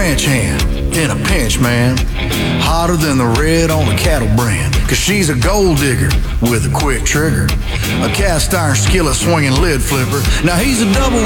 ranch hand in a pinch, man. Hotter than the red on a cattle brand. Cause she's a gold digger with a quick trigger. A cast iron skillet swinging lid flipper. Now he's a double